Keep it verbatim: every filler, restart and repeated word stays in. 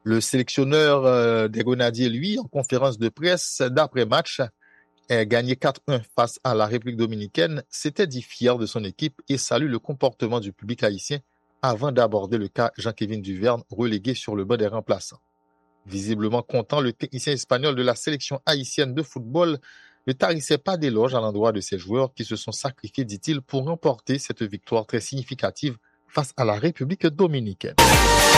Le sélectionneur euh, des Grenadiers, lui, en conférence de presse d'après-match, a gagné quatre un face à la République dominicaine, s'était dit fier de son équipe et salue le comportement du public haïtien avant d'aborder le cas Jean-Kévin Duverne, relégué sur le banc des remplaçants. Visiblement content, le technicien espagnol de la sélection haïtienne de football ne tarissait pas d'éloges à l'endroit de ses joueurs qui se sont sacrifiés, dit-il, pour remporter cette victoire très significative face à la République dominicaine.